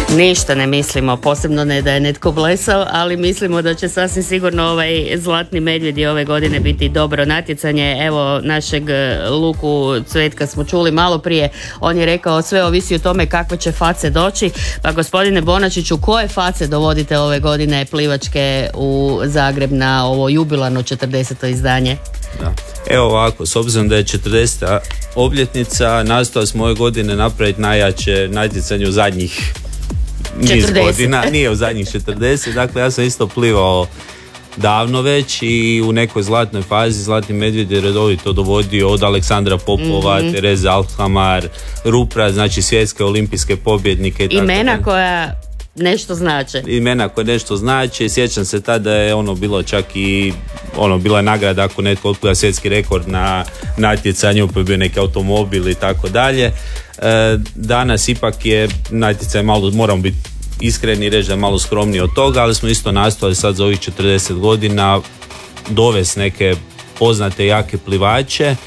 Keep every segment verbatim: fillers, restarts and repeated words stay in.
Ništa ne mislimo, posebno ne da je netko blesao, ali mislimo da će sasvim sigurno ovaj Zlatni medvjedi ove godine biti dobro natjecanje. Evo, našeg Luku Cvetka smo čuli malo prije, on je rekao sve ovisi o tome kakve će face doći. Pa gospodine Bonačiću, koje face dovodite ove godine plivačke u Zagreb na ovo jubilarno četrdeseto izdanje? Da. Evo ovako, s obzirom da je četrdeseta obljetnica, nastojali smo ove godine napraviti najjače natjecanje u zadnjih niz godina, nije u zadnjih četrdeset, dakle ja sam isto plivao davno već i u nekoj zlatnoj fazi Zlatni medvjed je redovito dovodio od Aleksandra Popova, mm-hmm. Tereze Alhamar, Rupra, znači svjetske olimpijske pobjednike. Imena tako, koja nešto znače. Imena koje nešto znače. Sjećam se tada je ono bilo čak i ono bila je nagrada ako netko otpliva svjetski rekord na natjecanju, pa je bio neki automobil i tako dalje. Danas ipak je natjecaj malo, moramo biti iskreni i reći da je malo skromniji od toga, ali smo isto nastojali sad za ovih četrdeset godina dovesti neke poznate jake plivače. E,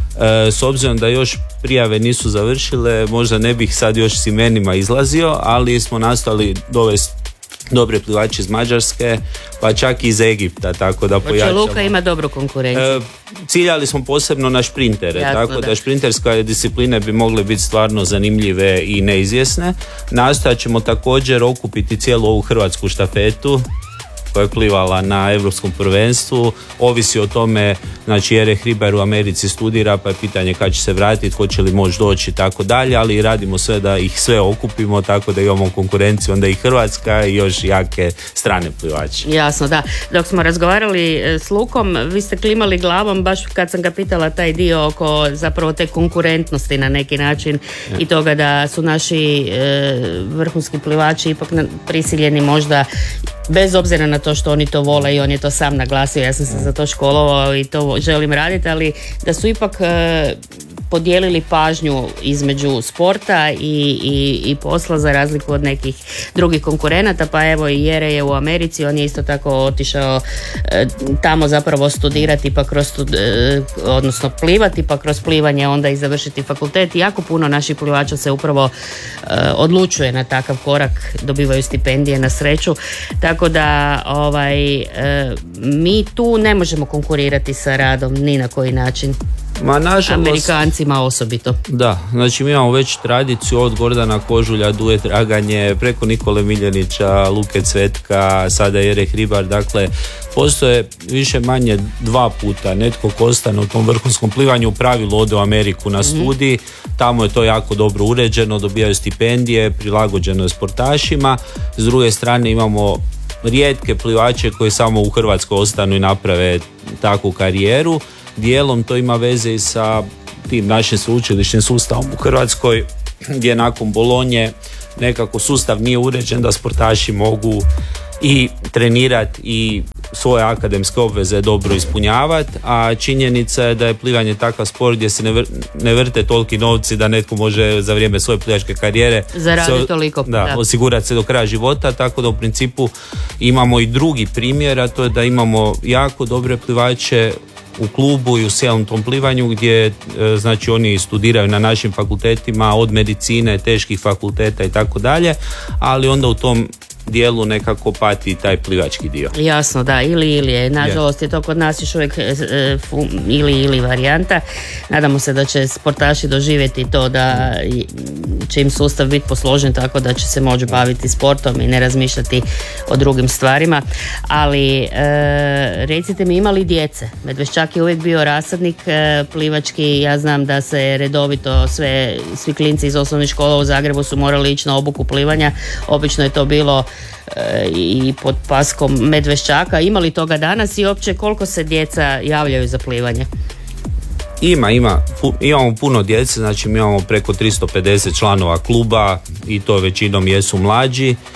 s obzirom da još prijave nisu završile, možda ne bih sad još s imenima izlazio, ali smo nastojali dovesti dobre plivače iz Mađarske, pa čak i iz Egipta, tako da pojačamo. Luka ima dobru konkurenciju. E, ciljali smo posebno na šprintere, Jasno, tako da, da šprinterske discipline bi mogle biti stvarno zanimljive i neizvjesne. Nastojat ćemo također okupiti cijelu ovu hrvatsku štafetu koja je plivala na Europskom prvenstvu. Ovisi o tome, znači Erich Ribar u Americi studira, pa je pitanje kad će se vratiti, hoće li moći doći i tako dalje, ali radimo sve da ih sve okupimo, tako da imamo konkurenciju, onda i Hrvatska i još jake strane plivače. Jasno, da. Dok smo razgovarali s Lukom, vi ste klimali glavom baš kad sam ga pitala taj dio oko zapravo te konkurentnosti na neki način ja. I toga da su naši e, vrhunski plivači ipak prisiljeni možda, bez obzira na to što oni to vole i on je to sam naglasio, ja sam se za to školovao i to želim raditi, ali da su ipak e, podijelili pažnju između sporta i, i, i posla za razliku od nekih drugih konkurenata, pa evo i Jere je u Americi, on je isto tako otišao e, tamo zapravo studirati pa kroz stud, e, odnosno plivati pa kroz plivanje onda i završiti fakultet. Jako puno naših plivača se upravo e, odlučuje na takav korak, dobivaju stipendije na sreću, tako da ovaj, e, mi tu ne možemo konkurirati sa radom ni na koji način. Ma, nažalost, Amerikancima osobito. Da, znači mi imamo već tradiciju od Gordana Kožulja, Duet Draganje, preko Nikole Miljanića, Luke Cvetka, sada Erich Ribar, dakle postoje više manje dva puta netko ko ostane u tom vrhunskom plivanju u pravilu ode u Ameriku na studij, mm-hmm. tamo je to jako dobro uređeno, dobijaju stipendije, prilagođeno je sportašima. S druge strane imamo rijetke plivače koji samo u Hrvatskoj ostanu i naprave takvu karijeru. Dijelom to ima veze i sa tim našim sveučilišnim sustavom u Hrvatskoj, gdje nakon Bolonje nekako sustav nije uređen da sportaši mogu i trenirati i svoje akademske obveze dobro ispunjavati, a činjenica je da je plivanje takav sport gdje se ne, vr- ne vrte toliki novci da netko može za vrijeme svoje plivačke karijere zaraditi toliko, da, da. osigurati se do kraja života, tako da u principu imamo i drugi primjer, a to je da imamo jako dobre plivače u klubu i u cijelom tom plivanju gdje znači oni studiraju na našim fakultetima od medicine, teških fakulteta i tako dalje, ali onda u tom dijelu nekako pati taj plivački dio. Jasno, da, ili ili je. Nažalost je to kod nas još uvijek e, fu, ili ili varijanta. Nadamo se da će sportaši doživjeti to da će im sustav biti posložen tako da će se moći baviti sportom i ne razmišljati o drugim stvarima. Ali e, recite mi, ima li djece? Medveščak je uvijek bio rasadnik e, plivački. Ja znam da se redovito sve, svi klinci iz osnovnih škola u Zagrebu su morali ići na obuku plivanja. Obično je to bilo i pod paskom Medveščaka. Ima li toga danas i uopće koliko se djeca javljaju za plivanje? Ima, ima. Imamo puno djece, znači mi imamo preko tristo pedeset članova kluba i to većinom jesu mlađi. E,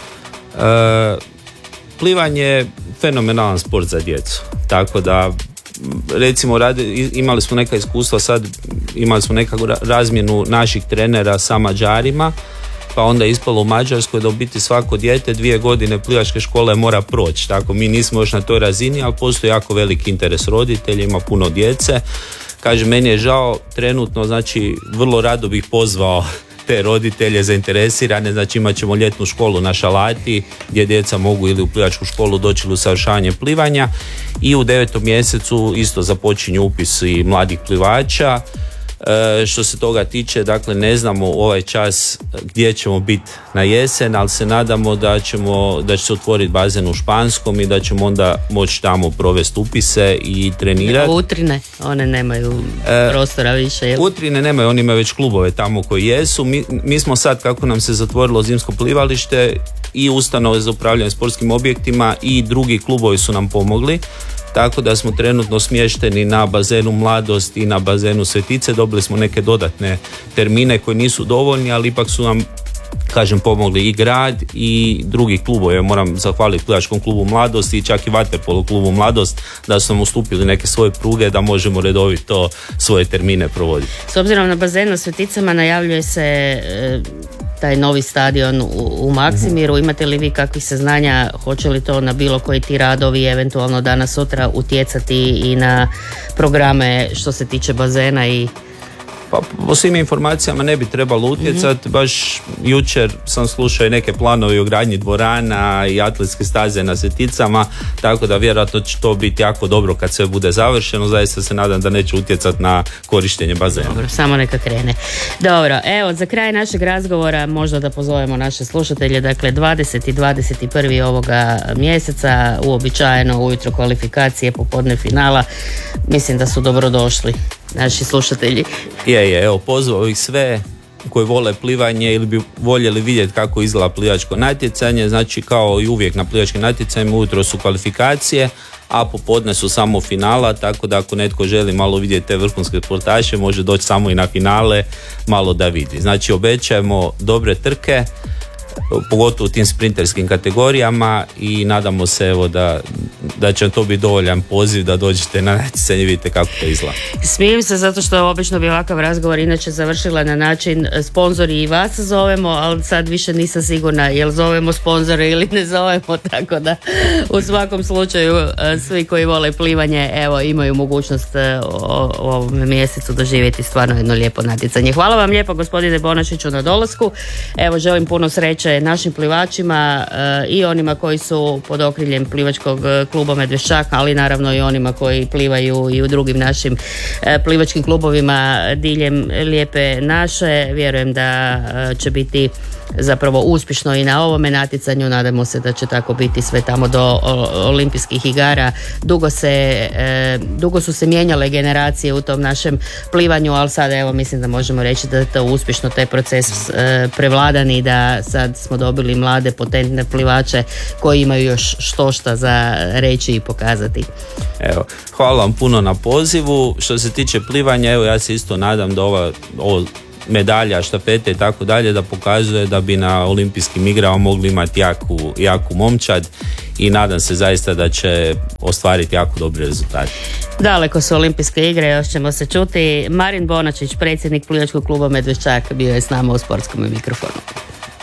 plivanje je fenomenalan sport za djecu, tako da recimo radi, imali smo neka iskustva sad, imali smo nekakvu razmjenu naših trenera sa Mađarima, pa onda je ispalo u Mađarskoj da u biti svako dijete dvije godine plivačke škole mora proći. Tako mi nismo još na toj razini, ali postoji jako veliki interes roditelja, ima puno djece. Kaže, meni je žao trenutno, znači vrlo rado bih pozvao te roditelje zainteresirane, znači imat ćemo ljetnu školu na Šalati gdje djeca mogu ili u plivačku školu doći ili usavršavanje plivanja i u devetom mjesecu isto započinju upis i mladih plivača. E, što se toga tiče, dakle ne znamo ovaj čas gdje ćemo biti na jesen, ali se nadamo da ćemo, da će se otvoriti bazen u Španskom i da ćemo onda moći tamo provesti upise i trenirati. Utrine, one nemaju e, prostora više. Jel? Utrine nemaju, oni imaju već klubove tamo koji jesu. Mi, mi smo sad, kako nam se zatvorilo zimsko plivalište, i ustanove za upravljanje sportskim objektima i drugi klubovi su nam pomogli. Tako da smo trenutno smješteni na bazenu Mladost i na bazenu Svetice. Dobili smo neke dodatne termine koji nisu dovoljni, ali ipak su nam, kažem, pomogli i grad i drugi klubovi. Ja moram zahvaliti plivačkom klubu Mladost i čak i vaterpolo klubu Mladost da su nam ustupili neke svoje pruge da možemo redovito svoje termine provoditi. S obzirom na bazen na Sveticama najavljuje se e, taj novi stadion u, u Maksimiru. Imate li vi kakvih saznanja, hoće li to na bilo koji ti radovi eventualno danas sutra utjecati i na programe što se tiče bazena i... Pa po svim informacijama ne bi trebalo utjecati, mm-hmm. baš jučer sam slušao i neke planovi o gradnji dvorana i atletske staze na Sveticama, tako da vjerojatno će to biti jako dobro kad sve bude završeno. Zaista se nadam da neće utjecati na korištenje bazena. Dobro, samo neka krene. Dobro, evo za kraj našeg razgovora možda da pozovemo naše slušatelje, dakle dvadeset i dvadeset prvi ovoga mjeseca, uobičajeno ujutro kvalifikacije, popodne finala, mislim da su dobrodošli naši slušatelji. Je, je, evo pozvao ih sve koji vole plivanje ili bi voljeli vidjeti kako izgleda plivačko natjecanje. Znači kao i uvijek na plivačkim natjecanjima ujutro su kvalifikacije, a popodne su samo finala, tako da ako netko želi malo vidjeti te vrhunske sportaše može doći samo i na finale malo da vidi. Znači obećajemo dobre trke, pogotovo u tim sprinterskim kategorijama i nadamo se evo da, da će to biti dovoljan poziv da dođete na natjecanje i vidite kako to izgleda. Smijem se zato što obično bi ovakav razgovor inače završila na način sponzori i vas zovemo, ali sad više nisam sigurna jel zovemo sponzore ili ne zovemo, tako da u svakom slučaju svi koji vole plivanje evo imaju mogućnost u ovom mjesecu doživjeti stvarno jedno lijepo natjecanje. Hvala vam lijepo gospodine Bonačiću na dolasku, evo želim puno sreće našim plivačima e, i onima koji su pod okriljem plivačkog kluba Medveščak, ali naravno i onima koji plivaju i u drugim našim e, plivačkim klubovima diljem lijepe naše. Vjerujem da e, će biti zapravo uspješno i na ovome natjecanju, nadamo se da će tako biti sve tamo do o, olimpijskih igara. Dugo se e, dugo su se mijenjale generacije u tom našem plivanju, ali sada evo mislim da možemo reći da je to uspješno taj proces e, prevladan i da sad smo dobili mlade potentne plivače koji imaju još štošta za reći i pokazati. Evo, hvala vam puno na pozivu. Što se tiče plivanja, evo ja se isto nadam da ova, ovo medalja, štafete i tako dalje da pokazuje da bi na olimpijskim igrama mogli imati jaku, jaku momčad i nadam se zaista da će ostvariti jako dobre rezultate. Daleko su olimpijske igre, još ćemo se čuti. Marin Bonačić, predsjednik plivačkog kluba Medveščak, bio je s nama u sportskom mikrofonu.